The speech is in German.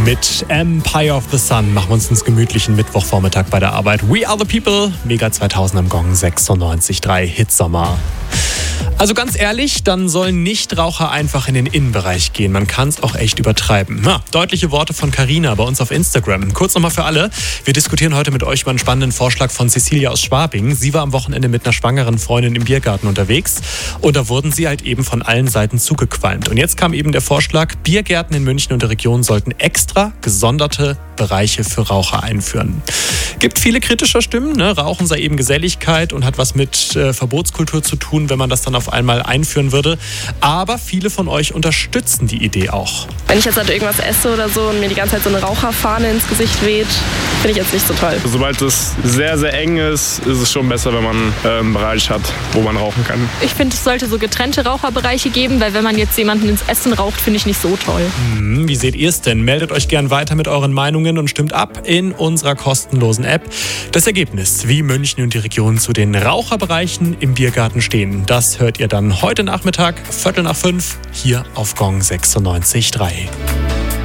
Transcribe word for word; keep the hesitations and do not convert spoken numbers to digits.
Mit Empire of the Sun machen wir uns einen gemütlichen Mittwochvormittag bei der Arbeit. We are the people. Mega zweitausend am Gong sechsundneunzig Komma drei Hitsommer. Also ganz ehrlich, dann sollen Nichtraucher einfach in den Innenbereich gehen. Man kann es auch echt übertreiben. Na, deutliche Worte von Carina bei uns auf Instagram. Kurz nochmal für alle. Wir diskutieren heute mit euch über einen spannenden Vorschlag von Cecilia aus Schwabing. Sie war am Wochenende mit einer schwangeren Freundin im Biergarten unterwegs. Und da wurden sie halt eben von allen Seiten zugequalmt. Und jetzt kam eben der Vorschlag, Biergärten in München und der Region sollten extra gesonderte Bereiche für Raucher einführen. Gibt viele kritische Stimmen. Ne? Rauchen sei eben Geselligkeit und hat was mit äh, Verbotskultur zu tun, wenn man das dann auf einmal einführen würde. Aber viele von euch unterstützen die Idee auch. Wenn ich jetzt halt irgendwas esse oder so und mir die ganze Zeit so eine Raucherfahne ins Gesicht weht, finde ich jetzt nicht so toll. Sobald es sehr, sehr eng ist, ist es schon besser, wenn man äh, einen Bereich hat, wo man rauchen kann. Ich finde, es sollte so getrennte Raucherbereiche geben, weil wenn man jetzt jemanden ins Essen raucht, finde ich nicht so toll. Hm, wie seht ihr es denn? Meldet euch gern weiter mit euren Meinungen und stimmt ab in unserer kostenlosen App. Das Ergebnis, wie München und die Region zu den Raucherbereichen im Biergarten stehen, das hört ihr dann heute Nachmittag, Viertel nach fünf, hier auf Gong sechsundneunzig Komma drei.